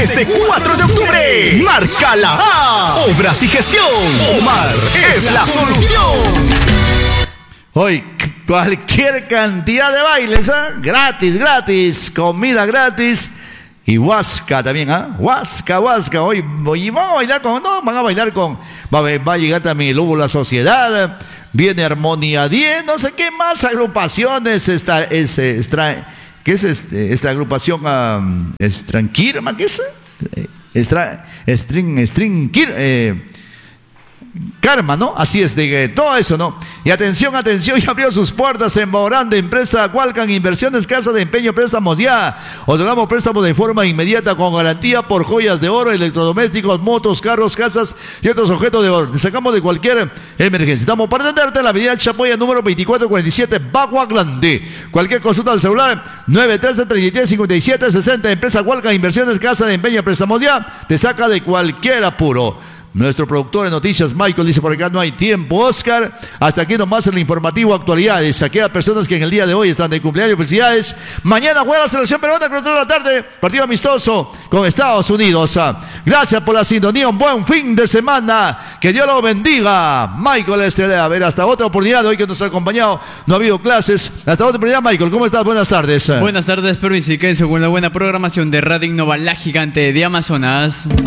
Este 4 de octubre, marca la A. Obras y gestión. Omar es la solución. Hoy, cualquier cantidad de bailes, ¿eh? Gratis, comida gratis. Y Huasca también, ¿ah? Huasca. Hoy vamos a bailar con, no, van a bailar con, va a llegar también el Lobo La Sociedad, viene Armonía 10, no sé qué más agrupaciones, esta agrupación, Estranquirma, ¿qué es? Karma, ¿no? Así es, de todo eso, ¿no? Y atención, ya abrió sus puertas en Morán, empresa Cualcan Inversiones, casa de empeño, préstamos ya. Otorgamos préstamos de forma inmediata con garantía por joyas de oro, electrodomésticos, motos, carros, casas y otros objetos de oro. Te sacamos de cualquier emergencia. Estamos para atenderte en la avenida Chapoya, número 2447, Bagua Grande. Cualquier consulta al celular, 913-33-57-60. Empresa Cualcan Inversiones, casa de empeño, préstamos ya. Te saca de cualquier apuro. Nuestro productor de noticias, Michael, dice por acá: no hay tiempo, Oscar. Hasta aquí nomás el informativo actualidades. Aquellas personas que en el día de hoy están de cumpleaños, felicidades. Mañana juega la selección peruana a las 3 de la tarde. Partido amistoso con Estados Unidos. Gracias por la sintonía. Un buen fin de semana. Que Dios lo bendiga. Michael, a ver, hasta otra oportunidad. Hoy que nos ha acompañado, no ha habido clases. Hasta otra oportunidad, Michael. ¿Cómo estás? Buenas tardes. Buenas tardes, Perú, y si queden con la buena programación de Radio Innova, la gigante de Amazonas.